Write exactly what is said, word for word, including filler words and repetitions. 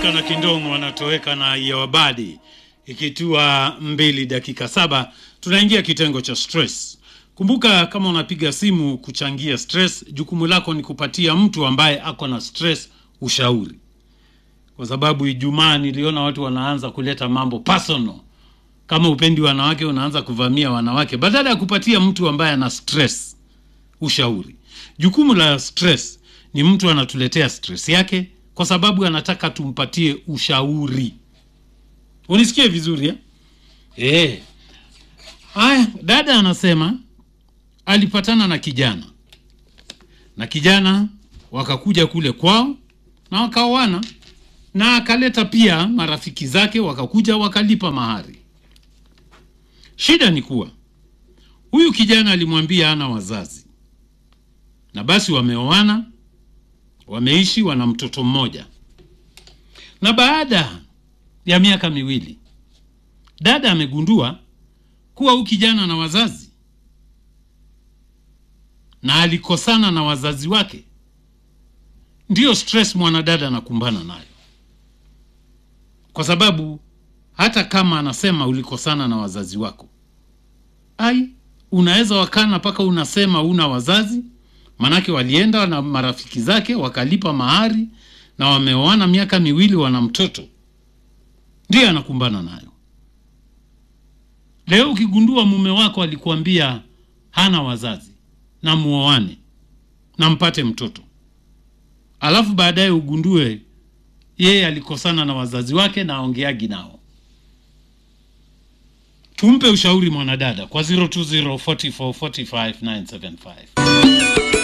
Afrika na Kindongo wanatoweka na Yawabadi. Ikitua mbili dakika saba, tunaingia kitengo cha stress. Kumbuka kama unapiga simu kuchangia stress, jukumu lako ni kupatia mtu ambaye ako na stress ushauri. Kwa sababu Ijumaa niliona watu wanaanza kuleta mambo personal. Kama upendi wanawake unaanza kuvamia wanawake. Badala ya kupatia mtu ambaye ana stress ushauri. Jukumu la stress ni mtu anatuletea stress yake kwa sababu anataka tumpatie ushauri. Unisikie vizuri ya? Eh. Haya, dada anasema alipatana na kijana. Na kijana wakakuja kule kwao na wakaoana, na akaleta pia marafiki zake wakakuja wakalipa mahari. Shida ni kuwa huyu kijana alimwambia hana wazazi. Na basi wameoana, wameishi, wana mtoto mmoja. Na baada ya miaka miwili, dada amegundua kuwa huyu kijana na wazazi, na alikosana na wazazi wake. Ndiyo stress mwanadada anakumbana nayo. Kwa sababu hata kama anasema ulikosana na wazazi wako, ai, unaweza wakana paka unasema una wazazi, manake walienda na marafiki zake wakalipa mahari na wameoana miaka miwili, wana mtoto. Ndiyo anakumbana nayo. Leo ukigundua mume wako alikuambia hana wazazi na muoane na mpate mtoto, alafu baadaye ugundue yeye alikosana na wazazi wake na aongeagi nao, tumpe ushauri mwanadada kwa zero two zero four four four five nine seven five.